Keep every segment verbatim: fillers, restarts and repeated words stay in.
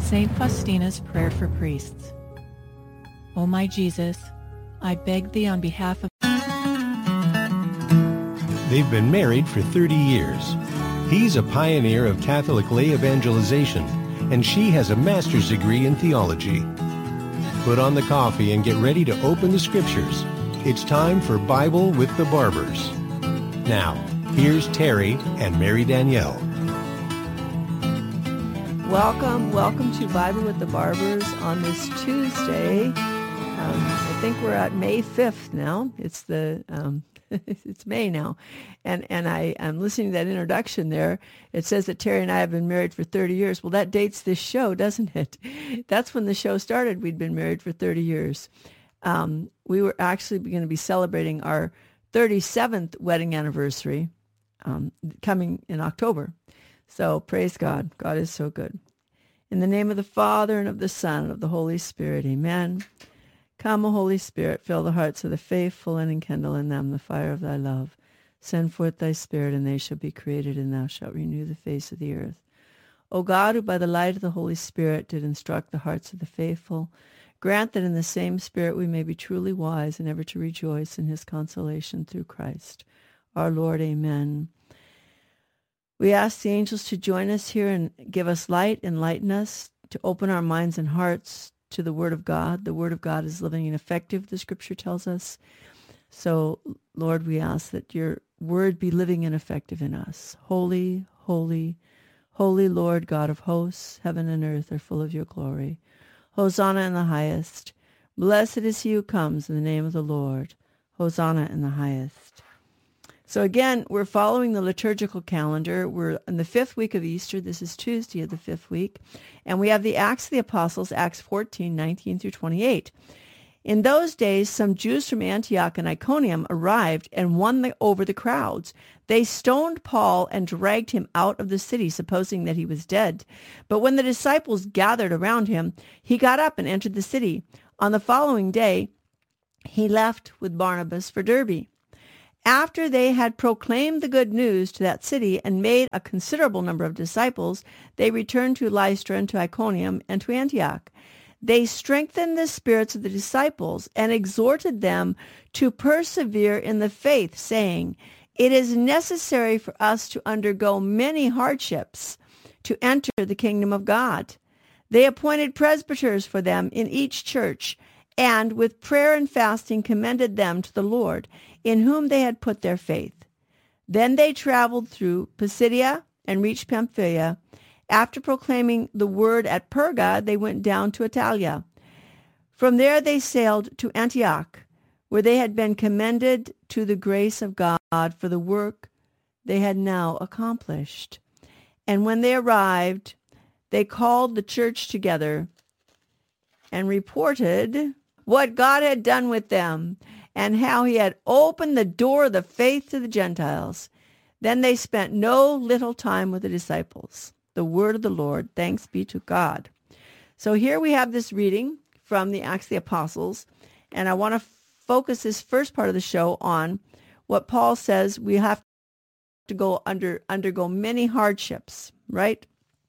Saint Faustina's Prayer for Priests. O my Jesus, I beg thee on behalf of... They've been married for thirty years. He's a pioneer of Catholic lay evangelization, and she has a master's degree in theology. Put on the coffee and get ready to open the scriptures. It's time for Bible with the Barbers. Now, here's Terry and Mary Danielle. Welcome, welcome to Bible with the Barbers on this Tuesday. Um, I think we're at May fifth now. It's the um, it's May now, and and I am listening to that introduction there. It says that Terry and I have been married for thirty years. Well, that dates this show, doesn't it? That's when the show started. We'd been married for thirty years. Um, we were actually going to be celebrating our thirty-seventh wedding anniversary um, coming in October. So praise God. God is so good. In the name of the Father, and of the Son, and of the Holy Spirit, amen. Come, O Holy Spirit, fill the hearts of the faithful, and enkindle in them the fire of thy love. Send forth thy Spirit, and they shall be created, and thou shalt renew the face of the earth. O God, who by the light of the Holy Spirit did instruct the hearts of the faithful, grant that in the same Spirit we may be truly wise, and ever to rejoice in his consolation through Christ our Lord. Amen. We ask the angels to join us here and give us light, enlighten us, to open our minds and hearts to the Word of God. The Word of God is living and effective, the Scripture tells us. So, Lord, we ask that your Word be living and effective in us. Holy, holy, holy Lord, God of hosts, heaven and earth are full of your glory. Hosanna in the highest. Blessed is he who comes in the name of the Lord. Hosanna in the highest. So again, we're following the liturgical calendar. We're in the fifth week of Easter. This is Tuesday of the fifth week. And we have the Acts of the Apostles, Acts fourteen, nineteen through twenty-eight. In those days, some Jews from Antioch and Iconium arrived and won the, over the crowds. They stoned Paul and dragged him out of the city, supposing that he was dead. But when the disciples gathered around him, he got up and entered the city. On the following day, he left with Barnabas for Derbe. After they had proclaimed the good news to that city and made a considerable number of disciples, they returned to Lystra and to Iconium and to Antioch. They strengthened the spirits of the disciples and exhorted them to persevere in the faith, saying, "It is necessary for us to undergo many hardships to enter the kingdom of God." They appointed presbyters for them in each church, and with prayer and fasting commended them to the Lord, in whom they had put their faith. Then they traveled through Pisidia and reached Pamphylia. After proclaiming the word at Perga, they went down to Italia. From there they sailed to Antioch, where they had been commended to the grace of God for the work they had now accomplished. And when they arrived, they called the church together and reported what God had done with them, and how he had opened the door of the faith to the Gentiles. Then they spent no little time with the disciples. The word of the Lord, thanks be to God. So here we have this reading from the Acts of the Apostles, and I want to focus this first part of the show on what Paul says we have to go under undergo many hardships, right?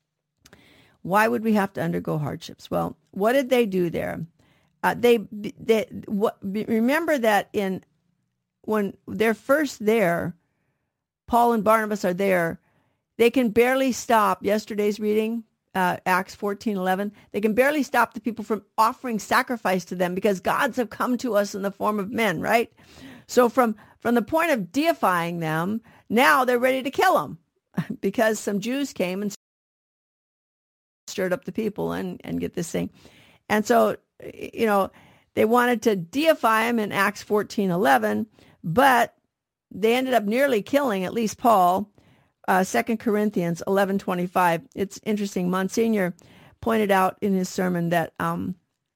Why would we have to undergo hardships? Well, what did they do there? Uh, they, they what, remember that in when they're first there, Paul and Barnabas are there. They can barely stop. Yesterday's reading, uh, Acts fourteen eleven. They can barely stop the people from offering sacrifice to them because gods have come to us in the form of men, right? So from from the point of deifying them, now they're ready to kill them because some Jews came and stirred up the people and and get this thing, and so. You know, they wanted to deify him in Acts fourteen eleven, but they ended up nearly killing at least Paul. Uh, Second Corinthians eleven twenty-five. It's interesting. Monsignor pointed out in his sermon that um,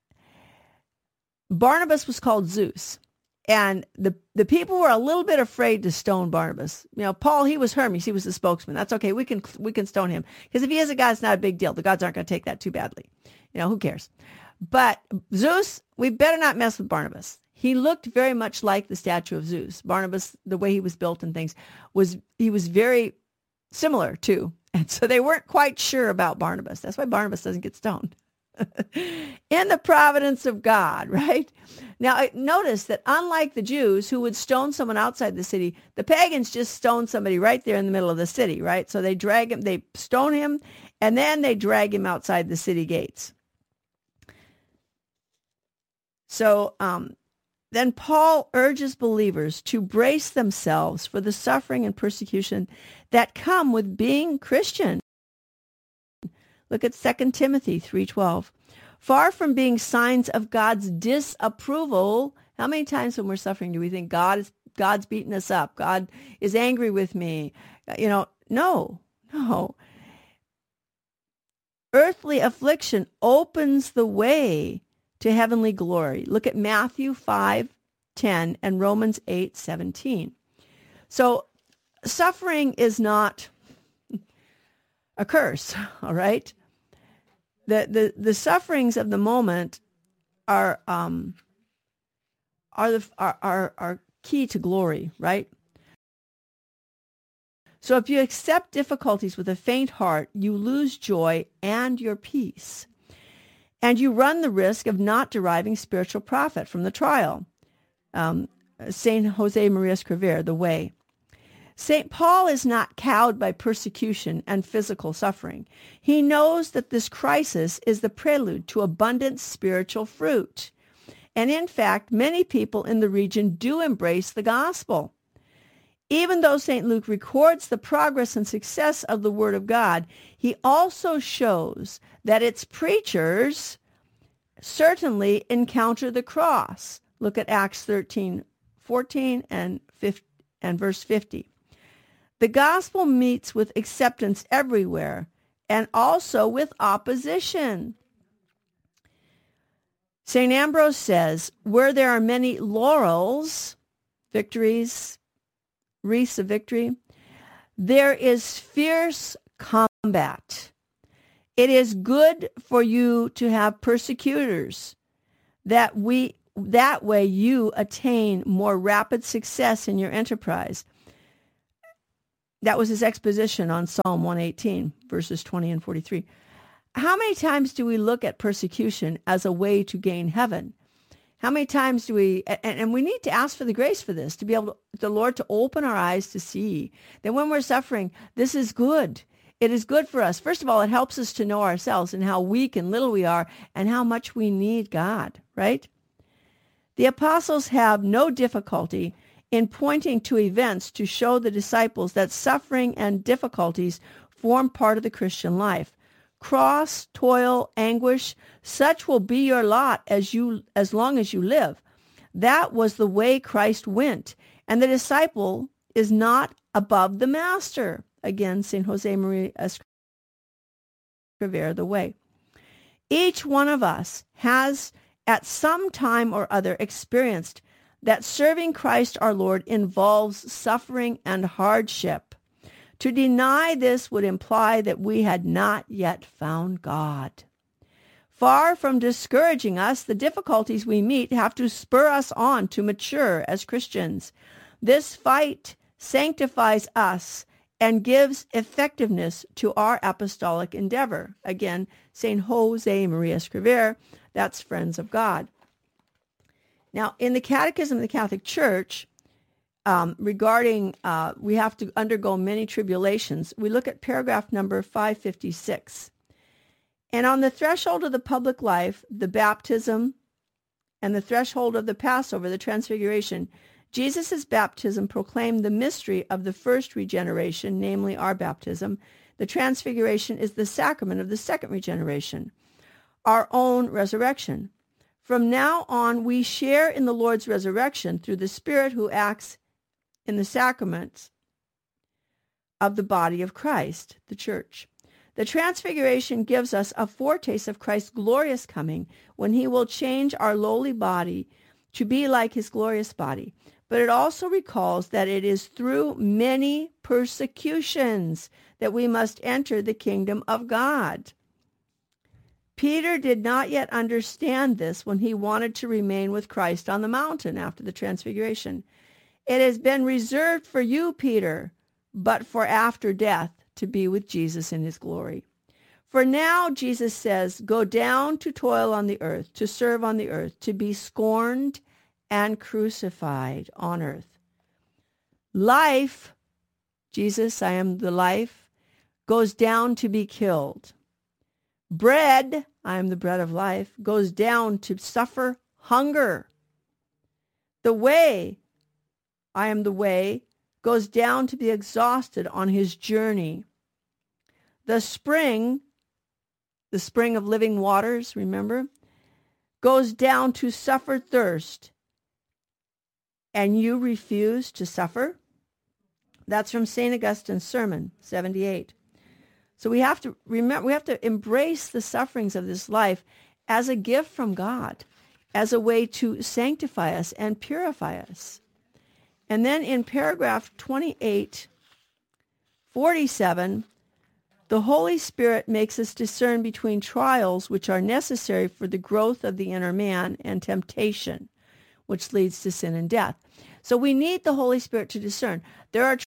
Barnabas was called Zeus, and the the people were a little bit afraid to stone Barnabas. You know, Paul, he was Hermes. He was the spokesman. That's okay. We can we can stone him because if he is a god, it's not a big deal. The gods aren't going to take that too badly. You know, who cares? But Zeus, we better not mess with Barnabas. He looked very much like the statue of Zeus. Barnabas, the way he was built and things, was he was very similar to. And so they weren't quite sure about Barnabas. That's why Barnabas doesn't get stoned. In the providence of God, right? Now, notice that unlike the Jews who would stone someone outside the city, the pagans just stone somebody right there in the middle of the city, right? So they drag him, they stone him, and then they drag him outside the city gates. So um, then Paul urges believers to brace themselves for the suffering and persecution that come with being Christian. Look at Second Timothy three twelve. Far from being signs of God's disapproval, how many times when we're suffering do we think God is God's beating us up? God is angry with me. You know, no, no. Earthly affliction opens the way to heavenly glory. Look at Matthew five ten and Romans eight seventeen. So suffering is not a curse, all right? The, the the sufferings of the moment are um are the are, are are key to glory, right? So if you accept difficulties with a faint heart, you lose joy and your peace, and you run the risk of not deriving spiritual profit from the trial. Um, Saint Jose Maria Escrivá, The Way. Saint Paul is not cowed by persecution and physical suffering. He knows that this crisis is the prelude to abundant spiritual fruit. And in fact, many people in the region do embrace the gospel. Even though Saint Luke records the progress and success of the Word of God, he also shows that its preachers certainly encounter the cross. Look at Acts thirteen fourteen and fifty, and verse fifty. The gospel meets with acceptance everywhere and also with opposition. Saint Ambrose says, where there are many laurels, victories, wreaths of victory, there is fierce combat. It is good for you to have persecutors, that we that way you attain more rapid success in your enterprise. That was his exposition on Psalm one eighteen, verses twenty and forty-three. How many times do we look at persecution as a way to gain heaven? How many times do we, and, and we need to ask for the grace for this, to be able to, the Lord to open our eyes to see that when we're suffering, this is good. It is good for us. First of all, it helps us to know ourselves and how weak and little we are and how much we need God, right? The apostles have no difficulty in pointing to events to show the disciples that suffering and difficulties form part of the Christian life. Cross, toil, anguish, such will be your lot as you as long as you live. That was the way Christ went, and the disciple is not above the master. Again, Saint Jose Maria Escrivá, The Way. Each one of us has at some time or other experienced that serving Christ our Lord involves suffering and hardship. To deny this would imply that we had not yet found God. Far from discouraging us, the difficulties we meet have to spur us on to mature as Christians. This fight sanctifies us and gives effectiveness to our apostolic endeavor. Again, Saint Jose Maria Escrivá, that's Friends of God. Now, in the Catechism of the Catholic Church, um, regarding uh, we have to undergo many tribulations, we look at paragraph number five fifty-six. And on the threshold of the public life, the baptism, and the threshold of the Passover, the transfiguration, Jesus' baptism proclaimed the mystery of the first regeneration, namely our baptism. The transfiguration is the sacrament of the second regeneration, our own resurrection. From now on, we share in the Lord's resurrection through the Spirit who acts in the sacraments of the body of Christ, the church. The transfiguration gives us a foretaste of Christ's glorious coming when he will change our lowly body to be like his glorious body. But it also recalls that it is through many persecutions that we must enter the kingdom of God. Peter did not yet understand this when he wanted to remain with Christ on the mountain after the transfiguration. It has been reserved for you, Peter, but for after death, to be with Jesus in his glory. For now, Jesus says, go down to toil on the earth, to serve on the earth, to be scorned and crucified on earth. Life, Jesus, I am the life, goes down to be killed. Bread, I am the bread of life, goes down to suffer hunger. The way, I am the way, goes down to be exhausted on his journey. The spring, the spring of living waters, remember, goes down to suffer thirst. And you refuse to suffer? That's from Saint Augustine's sermon, seventy-eight. So we have to remember, we have to embrace the sufferings of this life as a gift from God, as a way to sanctify us and purify us. And then in paragraph twenty-eight, forty-seven, the Holy Spirit makes us discern between trials which are necessary for the growth of the inner man and temptation, which leads to sin and death. So we need the Holy Spirit to discern. There are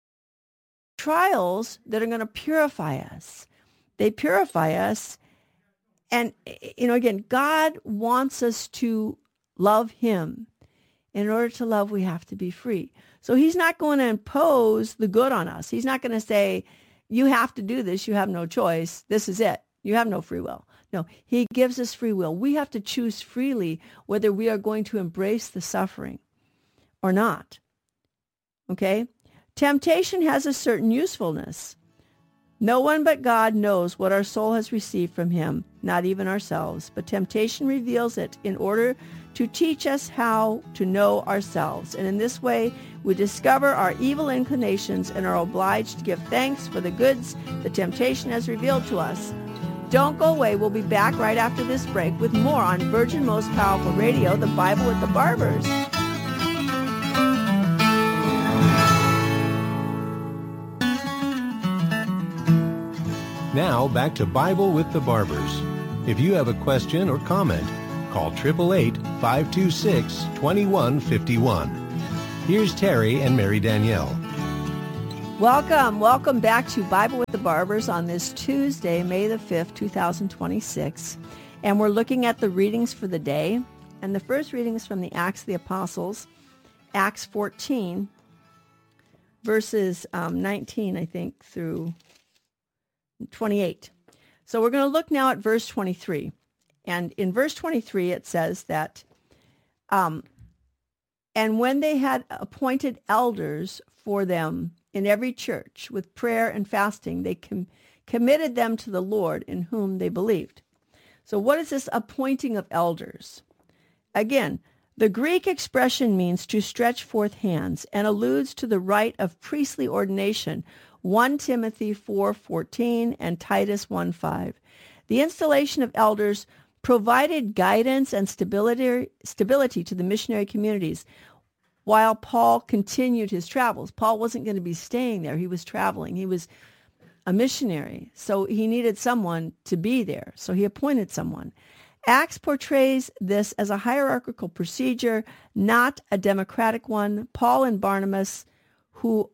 trials that are going to purify us. They purify us. And, you know, again, God wants us to love him. In order to love, we have to be free. So he's not going to impose the good on us. He's not going to say, you have to do this. You have no choice. This is it. You have no free will. No, he gives us free will. We have to choose freely whether we are going to embrace the suffering or not. Okay? Temptation has a certain usefulness. No one but God knows what our soul has received from him, not even ourselves. But temptation reveals it in order to teach us how to know ourselves. And in this way, we discover our evil inclinations and are obliged to give thanks for the goods the temptation has revealed to us. Don't go away. We'll be back right after this break with more on Virgin Most Powerful Radio, the Bible with the Barbers. Now, back to Bible with the Barbers. If you have a question or comment, call eight eight eight, five two six, two one five one. Here's Terry and Mary Danielle. Welcome. Welcome back to Bible with the Barbers on this Tuesday, May the fifth, two thousand twenty-six. And we're looking at the readings for the day. And the first reading is from the Acts of the Apostles, Acts fourteen, verses um, nineteen, I think, through twenty-eight. So we're going to look now at verse twenty-three. And in verse twenty-three, it says that, um, and when they had appointed elders for them in every church with prayer and fasting, they com- committed them to the Lord in whom they believed. So what is this appointing of elders? Again, the Greek expression means to stretch forth hands and alludes to the rite of priestly ordination, First Timothy four fourteen and Titus one five. The installation of elders provided guidance and stability, stability to the missionary communities while Paul continued his travels. Paul wasn't going to be staying there. He was traveling. He was a missionary, so he needed someone to be there. So he appointed someone. Acts portrays this as a hierarchical procedure, not a democratic one. Paul and Barnabas, who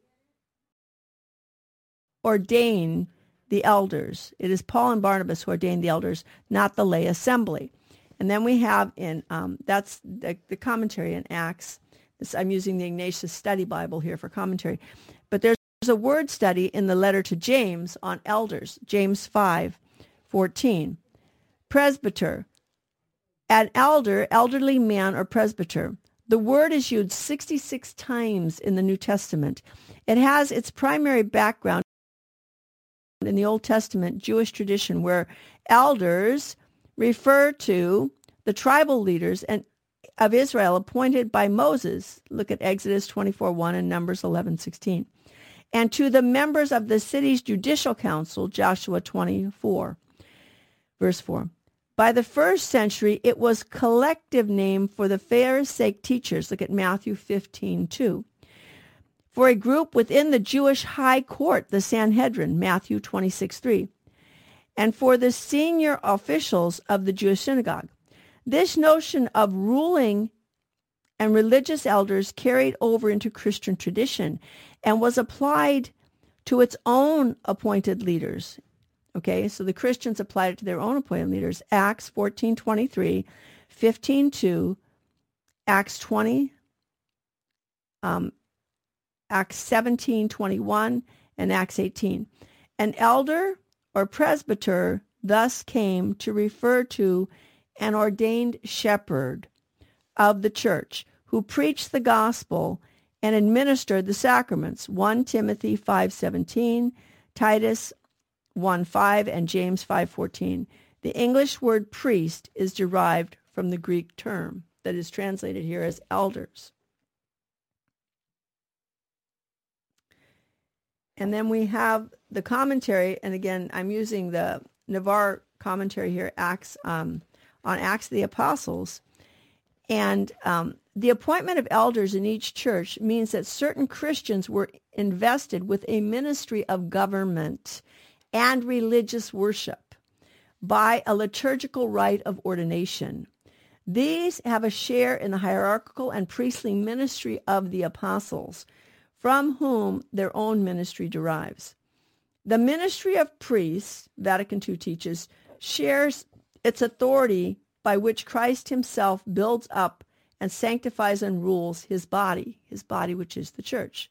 ordain the elders. It is Paul and Barnabas who ordained the elders, not the lay assembly. And then we have in, um, that's the, the commentary in Acts. This, I'm using the Ignatius Study Bible here for commentary. But there's a word study in the letter to James on elders, James five fourteen. Presbyter, an elder, elderly man or presbyter. The word is used sixty-six times in the New Testament. It has its primary background in the Old Testament Jewish tradition, where elders refer to the tribal leaders and of Israel appointed by Moses. Look at Exodus twenty-four one and Numbers eleven sixteen. And to the members of the city's judicial council, Joshua twenty-four, verse four. By the first century, it was collective name for the Pharisaic teachers. Look at Matthew fifteen two. For a group within the Jewish high court, the Sanhedrin, Matthew twenty-six three. And for the senior officials of the Jewish synagogue. This notion of ruling and religious elders carried over into Christian tradition and was applied to its own appointed leaders. Okay, so the Christians applied it to their own appointed leaders. Acts fourteen twenty-three, fifteen two, Acts twenty, um, Acts seventeen twenty-one, and Acts eighteen. An elder or presbyter thus came to refer to an ordained shepherd of the church who preached the gospel and administered the sacraments. First Timothy five seventeen, Titus one five, and James five fourteen. The English word priest is derived from the Greek term that is translated here as elders. And then we have the commentary, and again, I'm using the Navarre commentary here, Acts um, on Acts of the Apostles. And um, the appointment of elders in each church means that certain Christians were invested with a ministry of government and religious worship by a liturgical rite of ordination. These have a share in the hierarchical and priestly ministry of the apostles, from whom their own ministry derives. The ministry of priests, Vatican two teaches, shares its authority by which Christ himself builds up and sanctifies and rules his body, his body which is the church.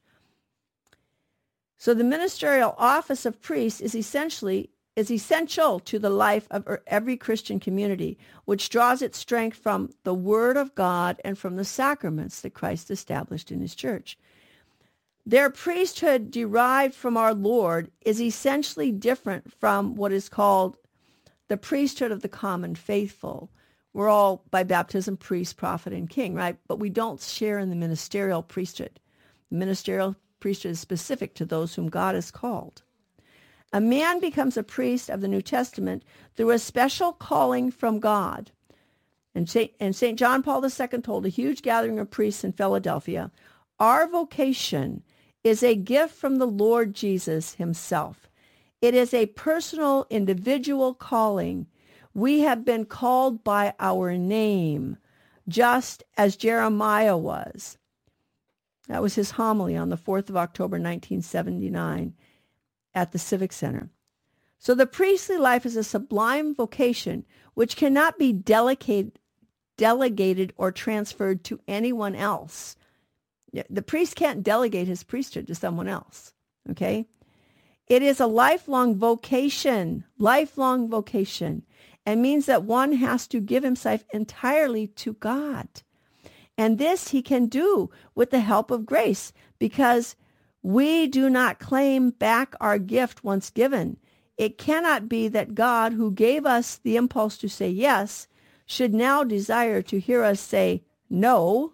So the ministerial office of priest is essentially is essential to the life of every Christian community, which draws its strength from the Word of God and from the sacraments that Christ established in his church. Their priesthood derived from our Lord is essentially different from what is called the priesthood of the common faithful. We're all, by baptism, priest, prophet, and king, right? But we don't share in the ministerial priesthood. The ministerial priesthood is specific to those whom God has called. A man becomes a priest of the New Testament through a special calling from God. And Saint, and Saint John Paul the Second told a huge gathering of priests in Philadelphia, "Our vocation is a gift from the Lord Jesus himself. It is a personal, individual calling. We have been called by our name, just as Jeremiah was." That was his homily on the fourth of October, nineteen seventy-nine, at the Civic Center. So the priestly life is a sublime vocation which cannot be delegate, delegated or transferred to anyone else. The priest can't delegate his priesthood to someone else, okay? It is a lifelong vocation, lifelong vocation, and means that one has to give himself entirely to God. And this he can do with the help of grace, because we do not claim back our gift once given. It cannot be that God, who gave us the impulse to say yes, should now desire to hear us say no.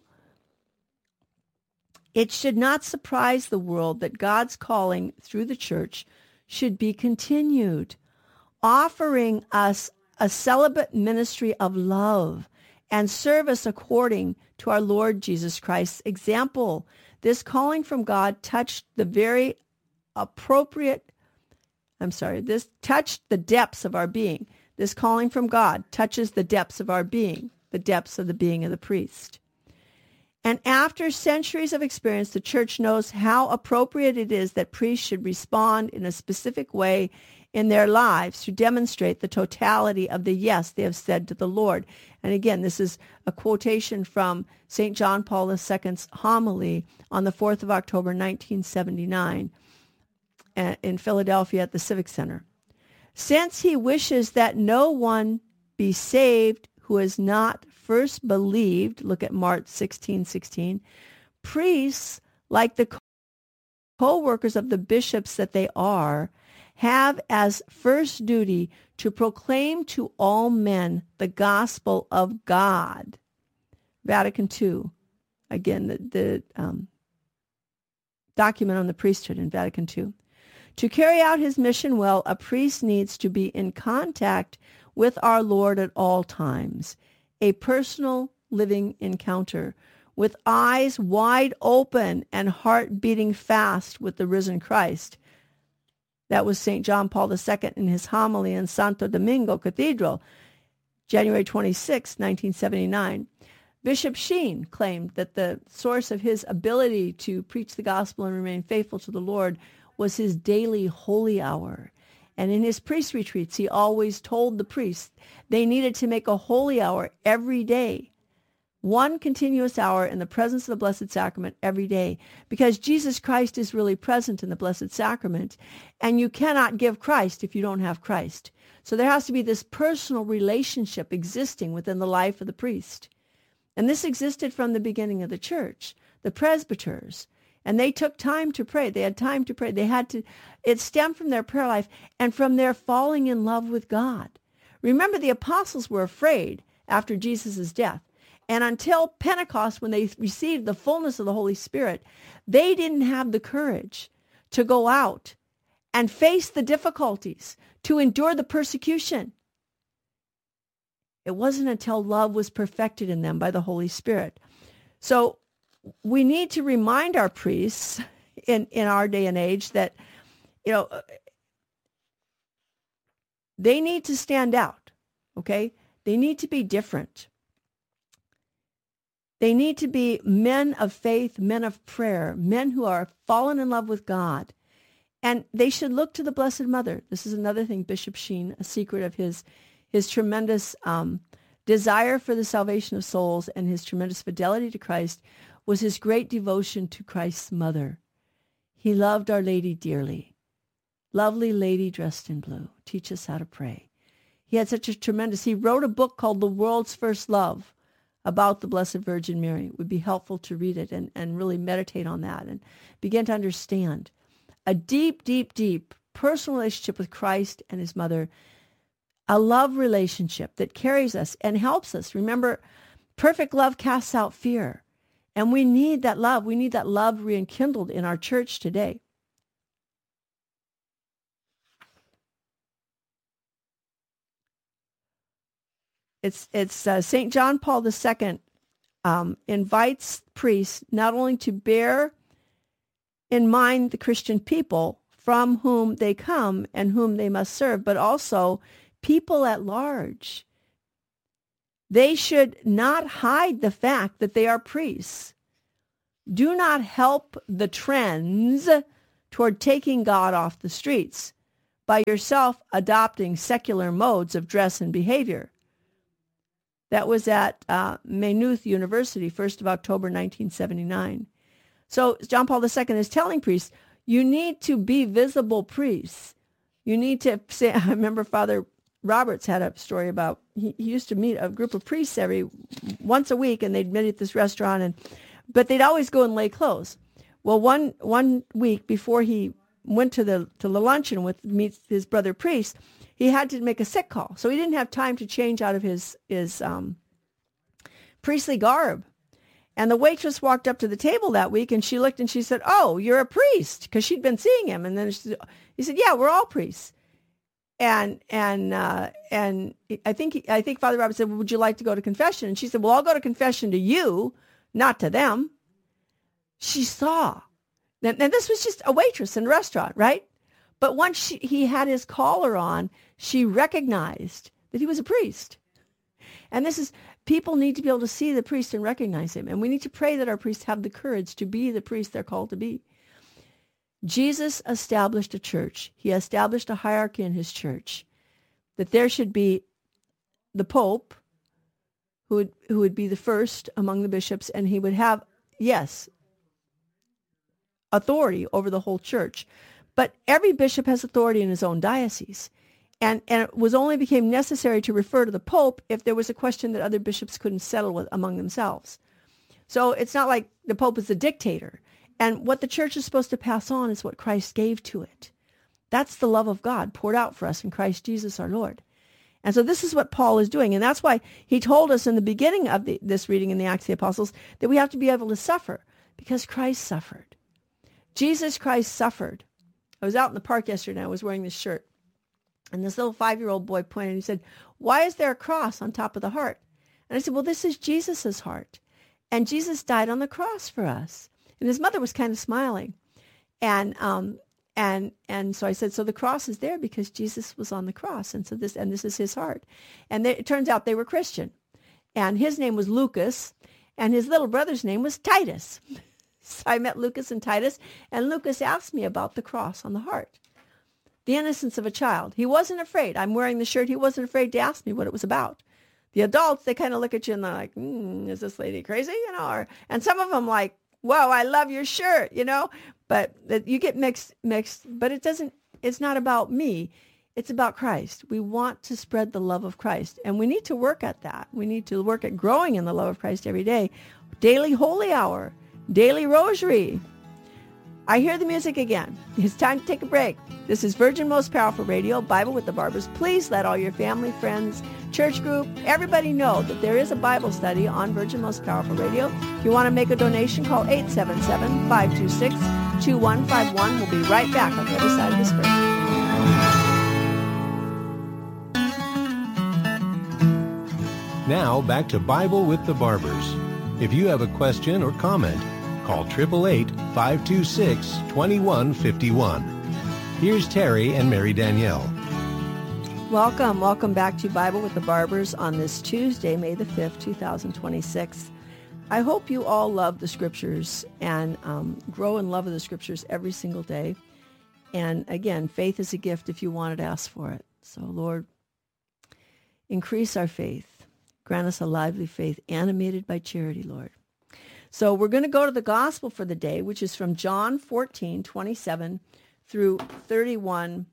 It should not surprise the world that God's calling through the church should be continued, offering us a celibate ministry of love and service according to our Lord Jesus Christ's example. This calling from God touched the very appropriate, I'm sorry, this touched the depths of our being. This calling from God touches the depths of our being, the depths of the being of the priest. And after centuries of experience, the church knows how appropriate it is that priests should respond in a specific way in their lives to demonstrate the totality of the yes they have said to the Lord. And again, this is a quotation from Saint John Paul the Second's homily on the fourth of October, nineteen seventy-nine, in Philadelphia at the Civic Center. Since he wishes that no one be saved who has not first believed, look at Mark sixteen sixteen, priests, like the co-workers of the bishops that they are, have as first duty to proclaim to all men the gospel of God. Vatican two, again, the, the um, document on the priesthood in Vatican two. To carry out his mission well, a priest needs to be in contact with our Lord at all times, a personal living encounter, with eyes wide open and heart beating fast with the risen Christ. That was Saint John Paul the Second in his homily in Santo Domingo Cathedral, January twenty-sixth, nineteen seventy-nine. Bishop Sheen claimed that the source of his ability to preach the gospel and remain faithful to the Lord was his daily holy hour. And in his priest retreats, he always told the priests they needed to make a holy hour every day, one continuous hour in the presence of the Blessed Sacrament every day, because Jesus Christ is really present in the Blessed Sacrament, and you cannot give Christ if you don't have Christ. So there has to be this personal relationship existing within the life of the priest. And this existed from the beginning of the church, the presbyters. And they took time to pray. They had time to pray. They had to, it stemmed from their prayer life and from their falling in love with God. Remember, the apostles were afraid after Jesus' death. And until Pentecost, when they received the fullness of the Holy Spirit, they didn't have the courage to go out and face the difficulties, to endure the persecution. It wasn't until love was perfected in them by the Holy Spirit. So we need to remind our priests in, in our day and age that, you know, they need to stand out, okay? They need to be different. They need to be men of faith, men of prayer, men who are fallen in love with God. And they should look to the Blessed Mother. This is another thing, Bishop Sheen, a secret of his, his tremendous um, desire for the salvation of souls and his tremendous fidelity to Christ was his great devotion to Christ's mother. He loved Our Lady dearly. Lovely lady dressed in blue, teach us how to pray. He had such a tremendous, he wrote a book called The World's First Love about the Blessed Virgin Mary. It would be helpful to read it and, and really meditate on that and begin to understand a deep, deep, deep personal relationship with Christ and his mother, a love relationship that carries us and helps us. Remember, perfect love casts out fear. And we need that love. We need that love rekindled in our church today. It's it's uh, Saint John Paul the Second um, invites priests not only to bear in mind the Christian people from whom they come and whom they must serve, but also people at large. They should not hide the fact that they are priests. Do not help the trends toward taking God off the streets by yourself adopting secular modes of dress and behavior. That was at uh, Maynooth University, first of October nineteen seventy-nine. So John Paul the Second is telling priests, you need to be visible priests. You need to say, I remember Father Roberts had a story about, he, he used to meet a group of priests every, once a week, and they'd meet at this restaurant, and but they'd always go and lay clothes. Well, one one week before he went to the to the luncheon with meet his brother priest, he had to make a sick call. So he didn't have time to change out of his, his um, priestly garb. And the waitress walked up to the table that week, and she looked and she said, "Oh, you're a priest," because she'd been seeing him. And then she, he said, "Yeah, we're all priests." And and uh, and I think he, I think Father Robert said, well, "Would you like to go to confession?" And she said, "Well, I'll go to confession to you, not to them." She saw. And this was just a waitress in a restaurant, right? But once she, he had his collar on, she recognized that he was a priest. And this is, people need to be able to see the priest and recognize him. And we need to pray that our priests have the courage to be the priest they're called to be. Jesus established a church. He established a hierarchy in his church, that there should be the Pope, who would, who would be the first among the bishops, and he would have, yes, authority over the whole church. But every bishop has authority in his own diocese. And, and it was only became necessary to refer to the Pope if there was a question that other bishops couldn't settle with among themselves. So it's not like the Pope is the dictator. And what the church is supposed to pass on is what Christ gave to it. That's the love of God poured out for us in Christ Jesus our Lord. And so this is what Paul is doing. And that's why he told us in the beginning of the, this reading in the Acts of the Apostles that we have to be able to suffer because Christ suffered. Jesus Christ suffered. I was out in the park yesterday and I was wearing this shirt. And this little five-year-old boy pointed and he said, "Why is there a cross on top of the heart?" And I said, "Well, this is Jesus's heart. And Jesus died on the cross for us." And his mother was kind of smiling. And um and and so I said, "So the cross is there because Jesus was on the cross. And so this and this is his heart." And they, it turns out they were Christian. And his name was Lucas, and his little brother's name was Titus. So I met Lucas and Titus, and Lucas asked me about the cross on the heart. The innocence of a child. He wasn't afraid. I'm wearing the shirt. He wasn't afraid to ask me what it was about. The adults, they kind of look at you and they're like, mm, is this lady crazy? You know, or, and some of them like, whoa, I love your shirt, you know, but you get mixed, mixed, but it doesn't, it's not about me. It's about Christ. We want to spread the love of Christ, and we need to work at that. We need to work at growing in the love of Christ every day. Daily holy hour, daily rosary. I hear the music again. It's time to take a break. This is Virgin Most Powerful Radio, Bible with the Barbers. Please let all your family, friends, church group, everybody know that there is a Bible study on Virgin Most Powerful Radio. If you want to make a donation, call eight seven seven, five two six, two one five one. We'll be right back on the other side of this break. Now, back to Bible with the Barbers. If you have a question or comment, call eight eight eight, five two six, two one five one. Here's Terry and Mary Danielle. Welcome. Welcome back to Bible with the Barbers on this Tuesday, May the fifth, two thousand twenty-six. I hope you all love the Scriptures and um, grow in love of the Scriptures every single day. And again, faith is a gift if you wanted to ask for it. So, Lord, increase our faith. Grant us a lively faith animated by charity, Lord. So we're going to go to the gospel for the day, which is from John fourteen, twenty-seven through thirty-one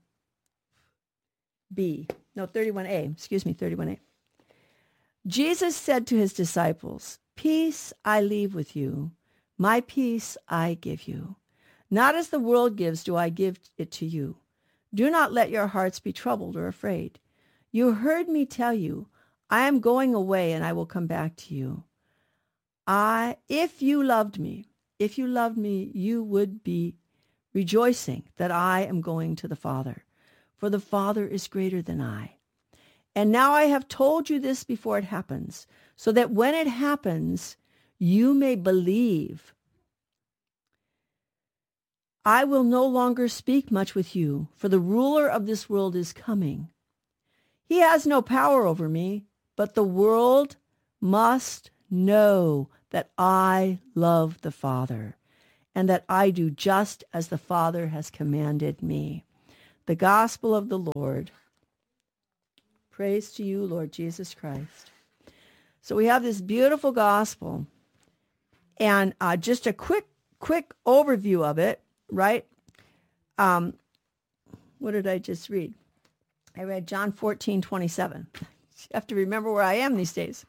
B. No, thirty-one A. Excuse me, thirty-one A. Jesus said to his disciples, "Peace I leave with you. My peace I give you. Not as the world gives do I give it to you. Do not let your hearts be troubled or afraid. You heard me tell you, I am going away and I will come back to you. I, if you loved me, if you loved me, you would be rejoicing that I am going to the Father, for the Father is greater than I. And now I have told you this before it happens, so that when it happens, you may believe. I will no longer speak much with you, for the ruler of this world is coming. He has no power over me, but the world must know that I love the Father, and that I do just as the Father has commanded me." The gospel of the Lord. Praise to you, Lord Jesus Christ. So we have this beautiful gospel, and uh, just a quick, quick overview of it, right? Um, what did I just read? I read John fourteen, twenty-seven. You have to remember where I am these days.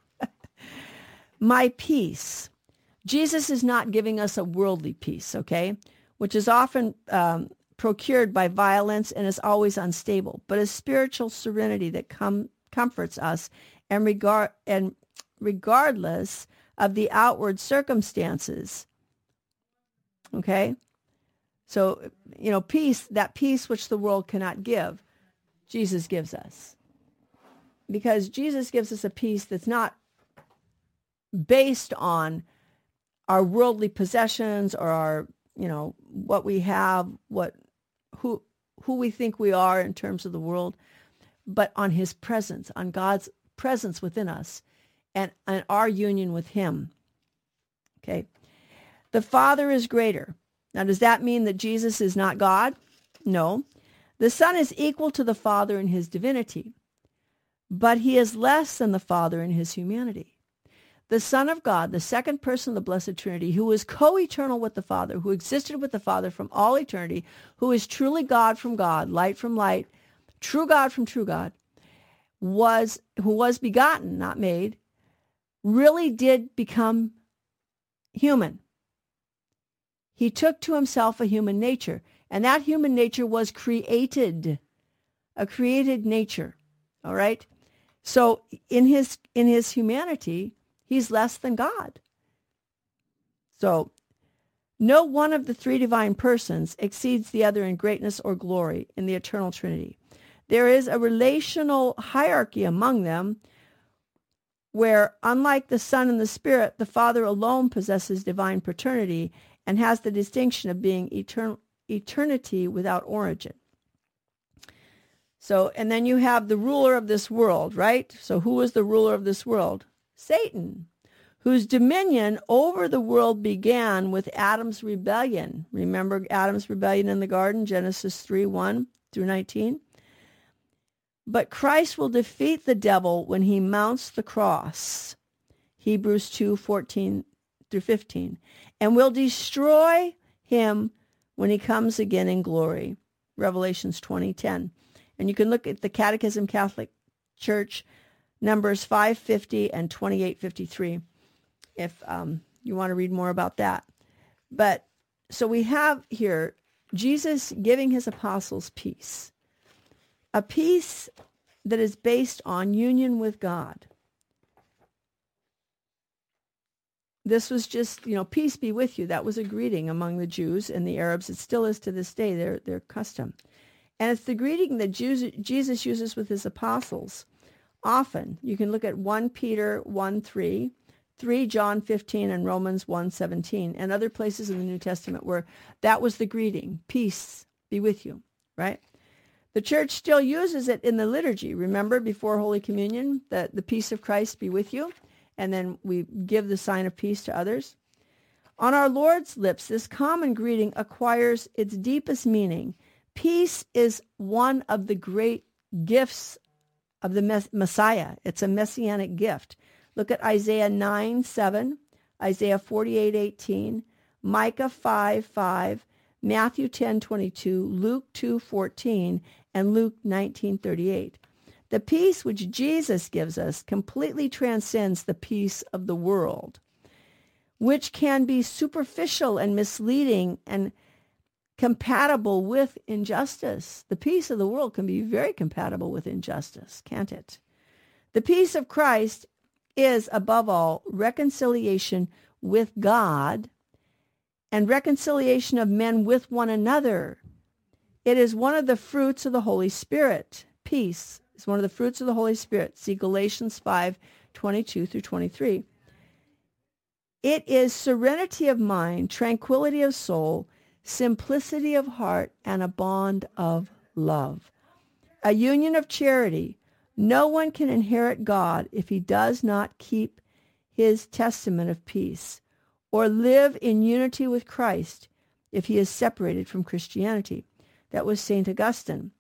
My peace. Jesus is not giving us a worldly peace, okay, which is often um, procured by violence and is always unstable, but a spiritual serenity that com- comforts us and regard and regardless of the outward circumstances. Okay? So, you know, peace, that peace which the world cannot give, Jesus gives us. Because Jesus gives us a peace that's not based on our worldly possessions or our, you know, what we have, what, who, who we think we are in terms of the world, but on his presence, on God's presence within us and, and our union with him. Okay. The Father is greater. Now, does that mean that Jesus is not God? No. The Son is equal to the Father in his divinity, but he is less than the Father in his humanity. The Son of God, the second person of the Blessed Trinity, who is co-eternal with the Father, who existed with the Father from all eternity, who is truly God from God, light from light, true God from true God, was who was begotten, not made, really did become human. He took to himself a human nature, and that human nature was created, a created nature. All right? So in his in his humanity, he's less than God. So no one of the three divine persons exceeds the other in greatness or glory in the eternal Trinity. There is a relational hierarchy among them where, unlike the Son and the Spirit, the Father alone possesses divine paternity and has the distinction of being eternal, eternity without origin. So, and then you have the ruler of this world, right? So who is the ruler of this world? Satan, whose dominion over the world began with Adam's rebellion. Remember Adam's rebellion in the garden, Genesis three, one through nineteen? But Christ will defeat the devil when he mounts the cross, Hebrews two, fourteen through fifteen, and will destroy him when he comes again in glory, Revelations twenty, ten. And you can look at the Catechism Catholic Church, numbers five fifty and twenty-eight fifty-three, if um, you want to read more about that. But so we have here Jesus giving his apostles peace, a peace that is based on union with God. This was just, you know, peace be with you. That was a greeting among the Jews and the Arabs. It still is to this day, their, their custom. And it's the greeting that Jews, Jesus uses with his apostles often. You can look at First Peter one, three, three John fifteen, and Romans one, seventeen, and other places in the New Testament where that was the greeting, peace be with you, right? The church still uses it in the liturgy. Remember, before Holy Communion, that the peace of Christ be with you, and then we give the sign of peace to others. On our Lord's lips, this common greeting acquires its deepest meaning. Peace is one of the great gifts of the Messiah. It's a messianic gift. Look at Isaiah nine, seven, Isaiah forty-eight, eighteen, Micah five, five, Matthew ten, twenty-two, Luke two, fourteen, and Luke nineteen, thirty-eight. The peace which Jesus gives us completely transcends the peace of the world, which can be superficial and misleading and compatible with injustice. The peace of the world can be very compatible with injustice, can't it? The peace of Christ is, above all, reconciliation with God and reconciliation of men with one another. It is one of the fruits of the Holy Spirit. Peace is one of the fruits of the Holy Spirit. See Galatians five, twenty-two through twenty-three. It is serenity of mind, tranquility of soul, simplicity of heart, and a bond of love. A union of charity. No one can inherit God if he does not keep his testament of peace, or live in unity with Christ if he is separated from Christianity. That was Saint Augustine.